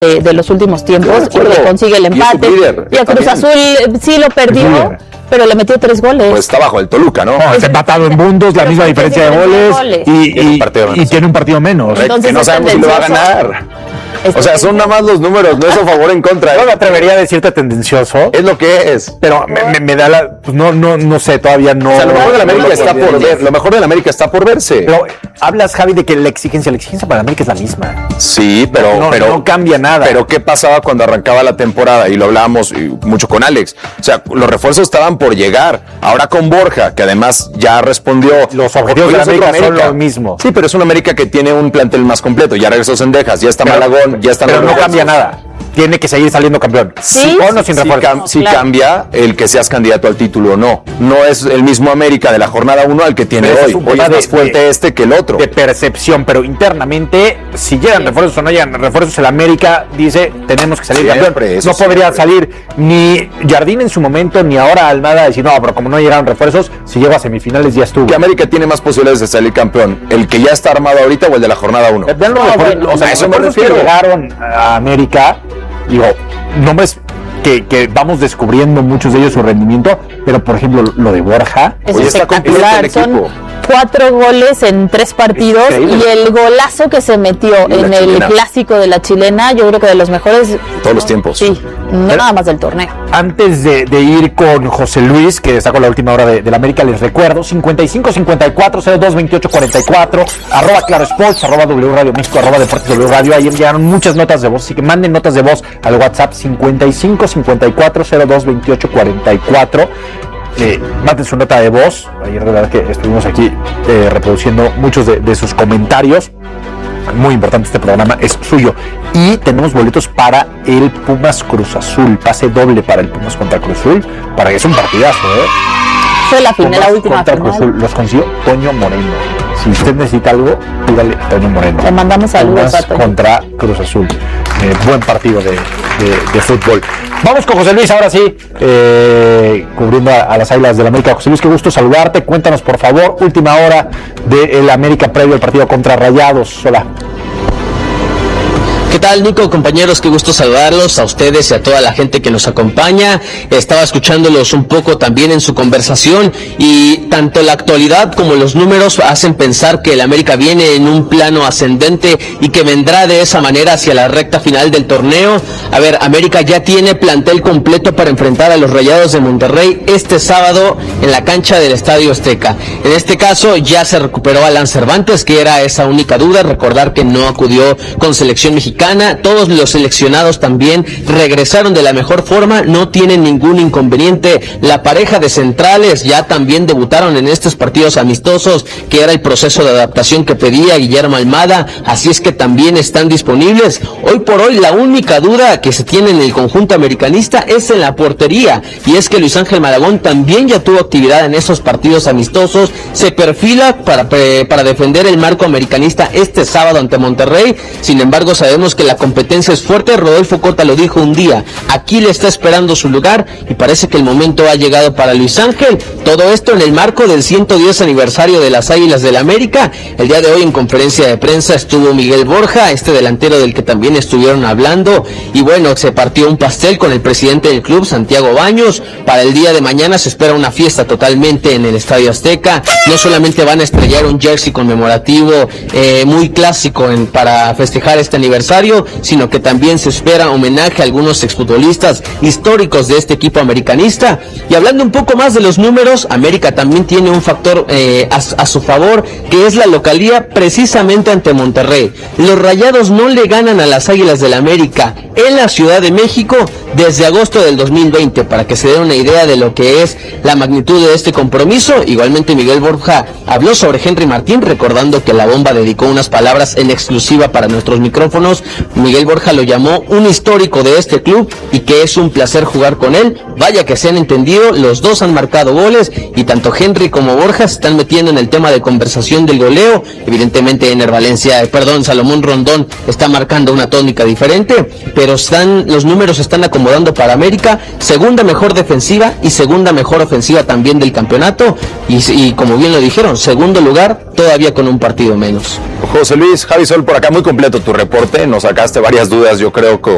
de los últimos tiempos, y le consigue el empate. Y a Cruz Azul sí lo perdió, pero le metió 3 goles. Pues está bajo el Toluca, ¿no? Está empatado en bundos, la misma diferencia de goles, y tiene un partido menos. Entonces, que no sabemos si lo va a ganar. O sea, son nada más los números, no es a favor o en contra. No me atrevería a decirte tendencioso. Es lo que es. Pero me da la... Pues no sé, todavía no... O sea, lo mejor de la América está por ver. Lo mejor de la América está por verse. Pero hablas, Javi, de que la exigencia para la América es la misma. Sí, pero no cambia nada. Pero ¿qué pasaba cuando arrancaba la temporada? Y lo hablábamos mucho con Alex. O sea, los refuerzos estaban por llegar. Ahora con Borja, que además ya respondió... Los objetivos de la América son lo mismo. Sí, pero es una América que tiene un plantel más completo. Ya regresó Cendejas, ya está Malagón, ya están... Pero no cambia nada. Tiene que seguir saliendo campeón. Sí, ¿O no sin refuerzo? Sí cambia el que seas candidato al título o no. No es el mismo América de la jornada 1 al que tiene hoy. Hoy es más fuerte que el otro. De percepción, pero internamente, si llegan refuerzos o no llegan refuerzos, el América dice, tenemos que salir campeón. No podría salir ni Jardín en su momento, ni ahora Almada decir, no, pero como no llegaron refuerzos, si llego a semifinales ya estuvo. ¿Qué América tiene más posibilidades de salir campeón? ¿El que ya está armado ahorita o el de la jornada 1? O sea, esos refuerzos que llegaron a América, digo, nombres que vamos descubriendo muchos de ellos su rendimiento, pero por ejemplo lo de Borja es espectacular. Son 4 goles en 3 partidos y el golazo que se metió en el clásico de la chilena, yo creo que de los mejores todos los tiempos. Sí, no nada más del torneo. Antes de ir con José Luis, que sacó la última hora de la América, les recuerdo 55-54-02-28-44, @Claro Sports, @W Radio México, @Deportes W Radio. Ahí enviaron muchas notas de voz, así que manden notas de voz al WhatsApp 55-54-02-28-44. Manden su nota de voz. Ayer de verdad que estuvimos aquí reproduciendo muchos de sus comentarios. Muy importante, este programa es suyo. Y tenemos boletos para el Pumas Cruz Azul, pase doble para el Pumas contra Cruz Azul, para que es un partidazo, Fue la final, la última contra Cruz Azul. Los consiguió Toño Moreno. Si usted necesita algo, pídale a Toño Moreno. Le mandamos saludos a Toño. Contra Cruz Azul. Buen partido de fútbol. Vamos con José Luis, ahora sí, cubriendo a las Águilas del América. José Luis, qué gusto saludarte. Cuéntanos, por favor, última hora del América previo al partido contra Rayados. Hola. ¿Qué tal, Nico? Compañeros, qué gusto saludarlos a ustedes y a toda la gente que nos acompaña. Estaba escuchándolos un poco también en su conversación y tanto la actualidad como los números hacen pensar que el América viene en un plano ascendente y que vendrá de esa manera hacia la recta final del torneo. A ver, América ya tiene plantel completo para enfrentar a los Rayados de Monterrey este sábado en la cancha del Estadio Azteca. En este caso ya se recuperó Alan Cervantes, que era esa única duda. Recordar que no acudió con selección mexicana. Todos los seleccionados también regresaron de la mejor forma, no tienen ningún inconveniente. La pareja de centrales ya también debutaron en estos partidos amistosos, que era el proceso de adaptación que pedía Guillermo Almada, así es que también están disponibles. Hoy por hoy la única duda que se tiene en el conjunto americanista es en la portería, y es que Luis Ángel Malagón también ya tuvo actividad en esos partidos amistosos, se perfila para defender el marco americanista este sábado ante Monterrey. Sin embargo, sabemos que la competencia es fuerte. Rodolfo Cota lo dijo un día, aquí le está esperando su lugar y parece que el momento ha llegado para Luis Ángel. Todo esto en el marco del 110 aniversario de las Águilas del América. El día de hoy en conferencia de prensa estuvo Miguel Borja, este delantero del que también estuvieron hablando, y bueno, se partió un pastel con el presidente del club, Santiago Baños. Para el día de mañana se espera una fiesta totalmente en el Estadio Azteca. No solamente van a estrellar un jersey conmemorativo muy clásico para festejar este aniversario, sino que también se espera homenaje a algunos exfutbolistas históricos de este equipo americanista. Y hablando un poco más de los números, América también tiene un factor a su favor, que es la localía precisamente ante Monterrey. Los Rayados no le ganan a las Águilas del América en la Ciudad de México desde agosto del 2020, para que se den una idea de lo que es la magnitud de este compromiso. Igualmente Miguel Borja habló sobre Henry Martín, recordando que la bomba dedicó unas palabras en exclusiva para nuestros micrófonos. Miguel Borja lo llamó un histórico de este club y que es un placer jugar con él. Vaya que se han entendido, los dos han marcado goles y tanto Henry como Borja se están metiendo en el tema de conversación del goleo. Evidentemente Salomón Rondón está marcando una tónica diferente, pero los números se están acomodando para América. Segunda mejor defensiva y segunda mejor ofensiva también del campeonato, y como bien lo dijeron, segundo lugar todavía con un partido menos. José Luis, Javi Sol por acá, muy completo tu reporte, nos sacaste varias dudas, yo creo,